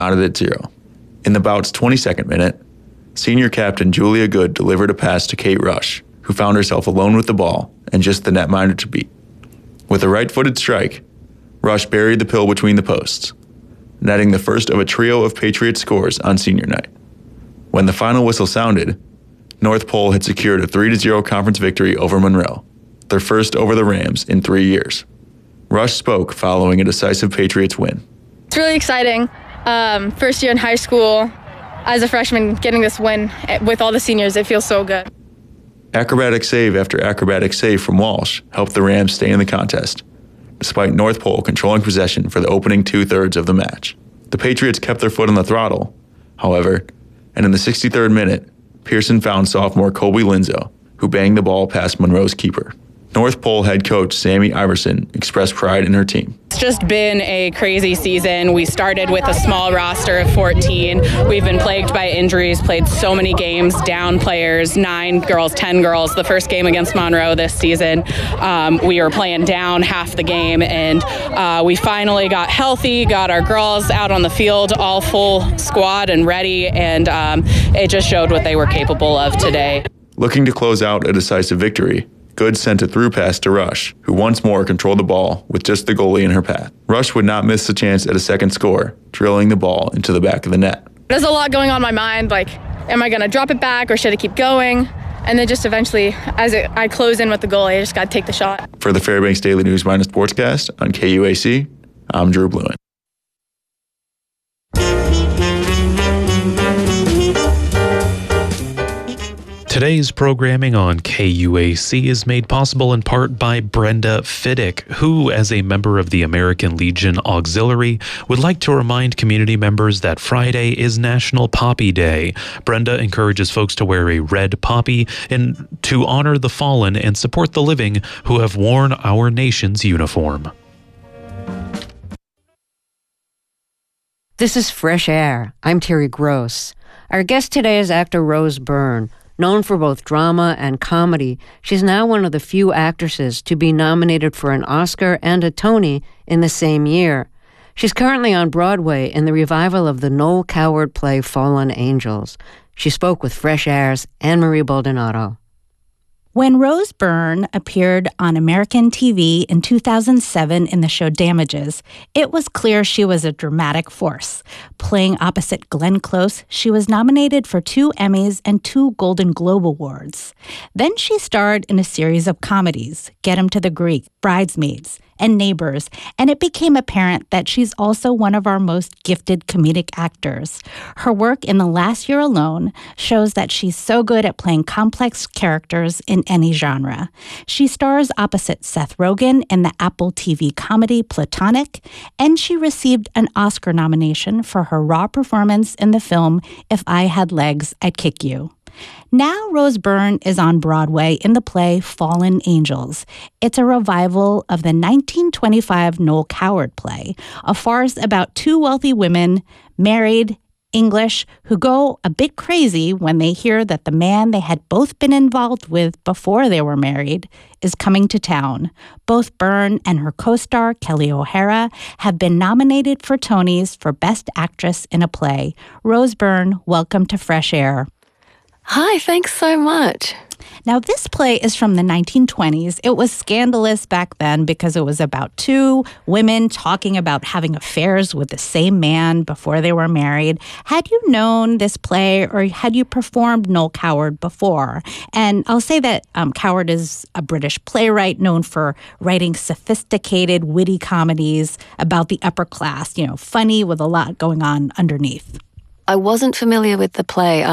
knotted at 0. In the bout's 22nd minute, senior captain Julia Good delivered a pass to Kate Rush, who found herself alone with the ball and just the netminder to beat. With a right-footed strike, Rush buried the pill between the posts, netting the first of a trio of Patriots scores on senior night. When the final whistle sounded, North Pole had secured a 3-0 conference victory over Monroe, their first over the Rams in 3 years. Rush spoke following a decisive Patriots win. It's really exciting. First year in high school, as a freshman, getting this win with all the seniors, it feels so good. Acrobatic save after acrobatic save from Walsh helped the Rams stay in the contest, despite North Pole controlling possession for the opening 2/3 of the match. The Patriots kept their foot on the throttle, however, and in the 63rd minute, Pearson found sophomore Colby Linzo, who banged the ball past Monroe's keeper. North Pole head coach Sammy Iverson expressed pride in her team. It's just been a crazy season. We started with a small roster of 14. We've been plagued by injuries, played so many games, down players, 9 girls, 10 girls. The first game against Monroe this season, we were playing down half the game, and we finally got healthy, got our girls out on the field, all full squad and ready, and it just showed what they were capable of today. Looking to close out a decisive victory, Good sent a through pass to Rush, who once more controlled the ball with just the goalie in her path. Rush would not miss the chance at a second score, drilling the ball into the back of the net. There's a lot going on in my mind, like, am I going to drop it back or should I keep going? And then just eventually, as I close in with the goalie, I just got to take the shot. For the Fairbanks Daily News Minor Sportscast on KUAC, I'm Drew Bluen. Today's programming on KUAC is made possible in part by Brenda Fiddick, who, as a member of the American Legion Auxiliary, would like to remind community members that Friday is National Poppy Day. Brenda encourages folks to wear a red poppy and to honor the fallen and support the living who have worn our nation's uniform. This is Fresh Air. I'm Terry Gross. Our guest today is actor Rose Byrne. Known for both drama and comedy, she's now one of the few actresses to be nominated for an Oscar and a Tony in the same year. She's currently on Broadway in the revival of the Noel Coward play Fallen Angels. She spoke with Fresh Air's Anne-Marie Baldonado. When Rose Byrne appeared on American TV in 2007 in the show Damages, it was clear she was a dramatic force. Playing opposite Glenn Close, she was nominated for 2 Emmys and 2 Golden Globe Awards. Then she starred in a series of comedies, Get 'Em to the Greek, Bridesmaids, and Neighbors, and it became apparent that she's also one of our most gifted comedic actors. Her work in the last year alone shows that she's so good at playing complex characters in any genre. She stars opposite Seth Rogen in the Apple TV comedy Platonic, and she received an Oscar nomination for her raw performance in the film If I Had Legs, I'd Kick You. Now Rose Byrne is on Broadway in the play Fallen Angels. It's a revival of the 1925 Noel Coward play, a farce about 2 wealthy women, married, English, who go a bit crazy when they hear that the man they had both been involved with before they were married is coming to town. Both Byrne and her co-star, Kelly O'Hara, have been nominated for Tonys for Best Actress in a Play. Rose Byrne, welcome to Fresh Air. Hi, thanks so much. Now, this play is from the 1920s. It was scandalous back then because it was about 2 women talking about having affairs with the same man before they were married. Had you known this play or had you performed Noel Coward before? And I'll say that Coward is a British playwright known for writing sophisticated, witty comedies about the upper class, funny with a lot going on underneath. I wasn't familiar with the play.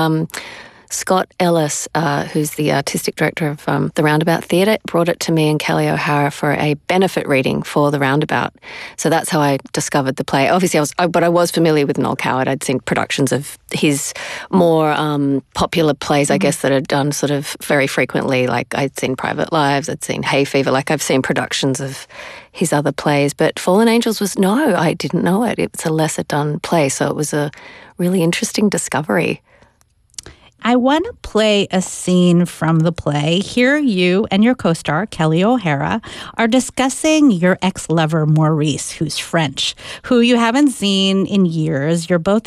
Scott Ellis, who's the artistic director of the Roundabout Theatre, brought it to me and Kelly O'Hara for a benefit reading for the Roundabout. So that's how I discovered the play. Obviously, I was familiar with Noel Coward. I'd seen productions of his more popular plays, I guess, that are done sort of very frequently. Like I'd seen Private Lives, I'd seen Hay Fever. Like I've seen productions of his other plays. But Fallen Angels I didn't know it. It's a lesser done play, so it was a really interesting discovery. I want to play a scene from the play. Here you and your co-star, Kelly O'Hara, are discussing your ex-lover, Maurice, who's French, who you haven't seen in years. You're both